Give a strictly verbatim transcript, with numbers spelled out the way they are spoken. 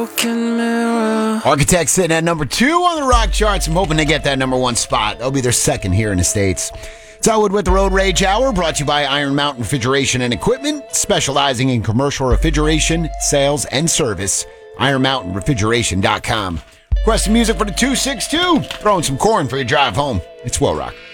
Architects sitting at number two on the rock charts. I'm hoping to get that number one spot. That'll be their second here in the States. It's Elwood with the Road Rage Hour, brought to you by Iron Mountain Refrigeration and Equipment, specializing in commercial refrigeration, sales, and service. iron mountain refrigeration dot com. Requesting music for the two six two. Throwing some corn for your drive home. It's Will Rock.